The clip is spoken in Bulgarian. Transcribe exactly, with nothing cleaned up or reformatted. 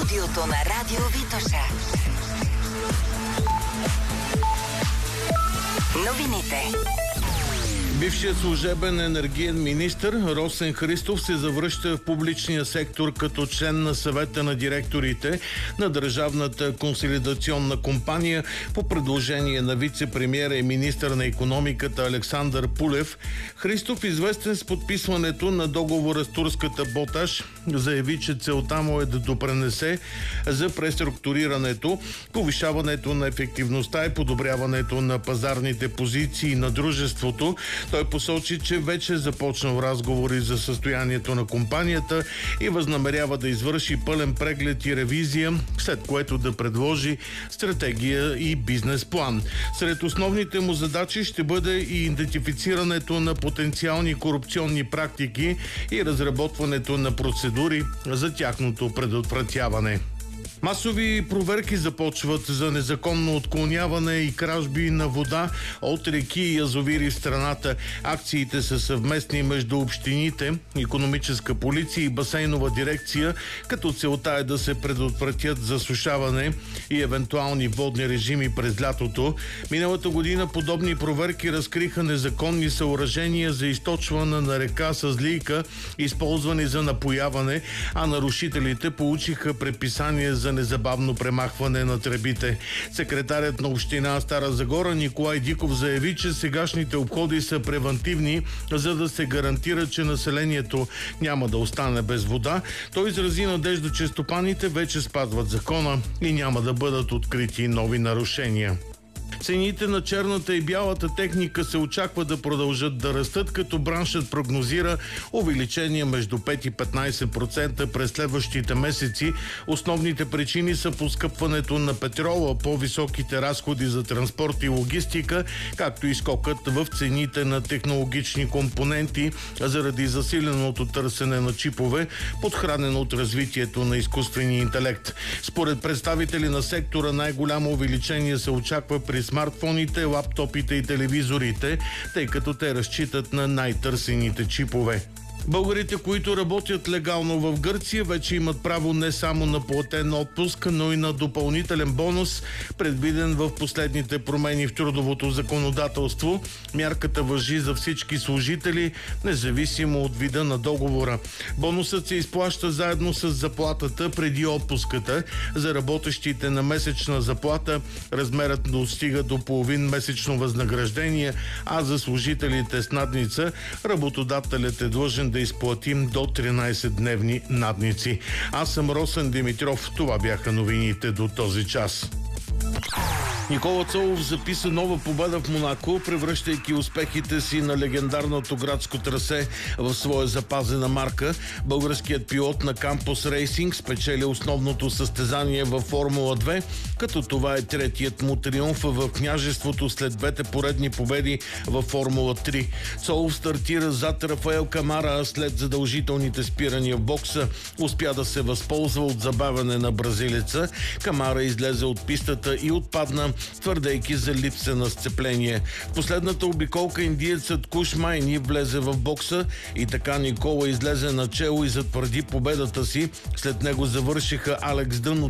студиото на Радио Витоша. Новините. Бившият служебен енергиен министър Росен Христов се завръща в публичния сектор като член на съвета на директорите на Държавната консолидационна компания по предложение на вице-премиера и министър на икономиката Александър Пулев. Христов, известен с подписването на договора с турската Боташ, заяви, че целта му е да допренесе за преструктурирането, повишаването на ефективността и подобряването на пазарните позиции на дружеството. Той посочи, че вече е започнал разговори за състоянието на компанията и възнамерява да извърши пълен преглед и ревизия, след което да предложи стратегия и бизнес план. Сред основните му задачи ще бъде и идентифицирането на потенциални корупционни практики и разработването на процедури за тяхното предотвратяване. Масови проверки започват за незаконно отклоняване и кражби на вода от реки и язовири в страната. Акциите са съвместни между общините, икономическа полиция и басейнова дирекция, като целта е да се предотвратят засушаване и евентуални водни режими през лятото. Миналата година подобни проверки разкриха незаконни съоръжения за източване на река с лийка, използвани за напояване, а нарушителите получиха предписание за незабавно премахване на тръбите. Секретарят на община Стара Загора Николай Диков заяви, че сегашните обходи са превантивни, за да се гарантира, че населението няма да остане без вода. Той изрази надежда, че стопаните вече спазват закона и няма да бъдат открити нови нарушения. Цените на черната и бялата техника се очаква да продължат да растат, като браншът прогнозира увеличение между пет и петнайсет процента през следващите месеци. Основните причини са поскъпването на петрола, по-високите разходи за транспорт и логистика, както и скокът в цените на технологични компоненти заради засиленото търсене на чипове, подхранено от развитието на изкуствения интелект. Според представители на сектора най-голямо увеличение се очаква при смартфоните, лаптопите и телевизорите, тъй като те разчитат на най-търсените чипове. Българите, които работят легално в Гърция, вече имат право не само на платен отпуск, но и на допълнителен бонус, предвиден в последните промени в трудовото законодателство. Мярката важи за всички служители, независимо от вида на договора. Бонусът се изплаща заедно с заплатата преди отпуската. За работещите на месечна заплата размерът достига до половин месечно възнаграждение, а за служителите с надница работодателят е длъжен да изплатим до тринайсетдневни надници. Аз съм Росен Димитров. Това бяха новините до този час. Никола Цолов записа нова победа в Монако, превръщайки успехите си на легендарното градско трасе в своя запазена марка. Българският пилот на Кампус Рейсинг спечели основното състезание във Формула две, като това е третият му триумф в княжеството след двете поредни победи във Формула три. Цолов стартира зад Рафаел Камара след задължителните спирания в бокса. Успя да се възползва от забавяне на бразилеца. Камара излезе от пистата и отпадна, твърдейки за липса на сцепление. В последната обиколка индиецът Куш Майни влезе в бокса и така Никола излезе начело и затвърди победата си. След него завършиха Алекс Дън